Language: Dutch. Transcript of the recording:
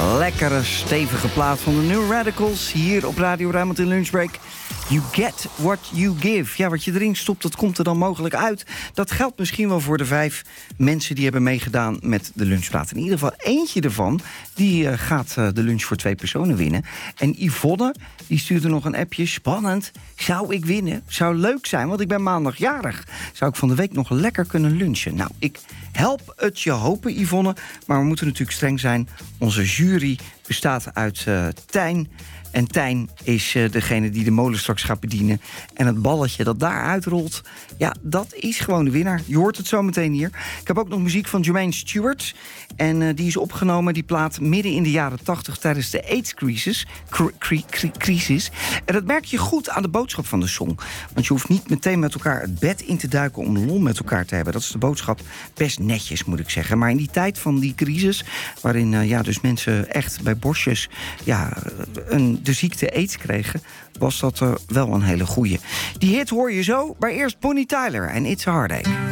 Lekkere, stevige plaat van de New Radicals. Hier op Radio Rijnmond in Lunchbreak. You get what you give. Ja, wat je erin stopt, dat komt er dan mogelijk uit. Dat geldt misschien wel voor de 5 mensen die hebben meegedaan met de lunchplaat. In ieder geval eentje ervan, die gaat de lunch voor 2 personen winnen. En Yvonne, die stuurde nog een appje. Spannend, zou ik winnen? Zou leuk zijn, want ik ben maandag jarig. Zou ik van de week nog lekker kunnen lunchen? Nou, ik help het je hopen, Yvonne. Maar we moeten natuurlijk streng zijn. Onze jury bestaat uit Tijn. En Tijn is degene die de molen straks gaat bedienen. En het balletje dat daar uitrolt, ja, dat is gewoon de winnaar. Je hoort het zo meteen hier. Ik heb ook nog muziek van Jermaine Stewart. En die is opgenomen, die plaat, midden in de jaren 80... tijdens de AIDS-crisis. En dat merk je goed aan de boodschap van de song. Want je hoeft niet meteen met elkaar het bed in te duiken om lol met elkaar te hebben. Dat is de boodschap. Best netjes, moet ik zeggen. Maar in die tijd van die crisis, waarin dus mensen echt bij borstjes de ziekte AIDS kregen, was dat wel een hele goeie. Die hit hoor je zo, maar eerst Bonnie Tyler en It's a Heartache.